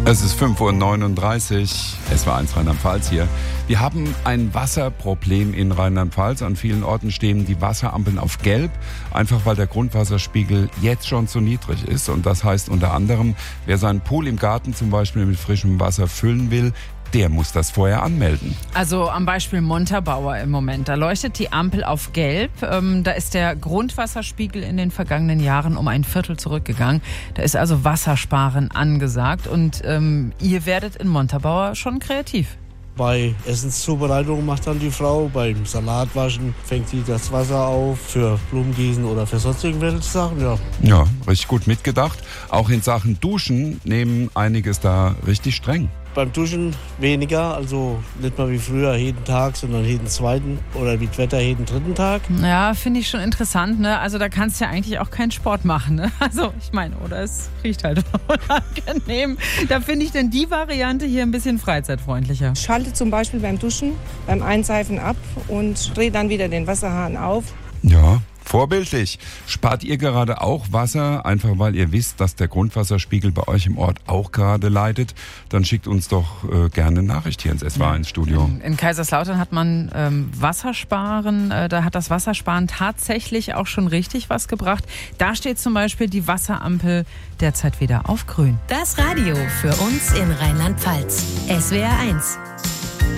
Es ist 5:39 Uhr, es war SWR1 Rheinland-Pfalz hier. Wir haben ein Wasserproblem in Rheinland-Pfalz. An vielen Orten stehen die Wasserampeln auf Gelb, einfach weil der Grundwasserspiegel jetzt schon zu niedrig ist. Und das heißt unter anderem, wer seinen Pool im Garten zum Beispiel mit frischem Wasser füllen will, der muss das vorher anmelden. Also am Beispiel Montabaur im Moment. Da leuchtet die Ampel auf Gelb. Da ist der Grundwasserspiegel in den vergangenen Jahren um ein Viertel zurückgegangen. Da ist also Wassersparen angesagt. Und ihr werdet in Montabaur schon kreativ. Bei Essenszubereitung macht dann die Frau, beim Salatwaschen fängt sie das Wasser auf, für Blumengießen oder für sonst irgendwelche Sachen, ja. Ja, richtig gut mitgedacht. Auch in Sachen Duschen nehmen einiges da richtig streng. Beim Duschen weniger, also nicht mal wie früher jeden Tag, sondern jeden zweiten oder wie das Wetter jeden dritten Tag. Ja, finde ich schon interessant, ne? Also da kannst du ja eigentlich auch keinen Sport machen, ne? Also ich meine, oder es riecht halt unangenehm. Da finde ich denn die Variante hier ein bisschen freizeitfreundlicher. Schalte zum Beispiel beim Duschen, beim Einseifen ab und drehe dann wieder den Wasserhahn auf. Ja, vorbildlich. Spart ihr gerade auch Wasser, einfach weil ihr wisst, dass der Grundwasserspiegel bei euch im Ort auch gerade leidet? Dann schickt uns doch gerne eine Nachricht hier ins SWR1-Studio. In Kaiserslautern hat man Wassersparen, da hat das Wassersparen tatsächlich auch schon richtig was gebracht. Da steht zum Beispiel die Wasserampel derzeit wieder auf grün. Das Radio für uns in Rheinland-Pfalz. SWR1.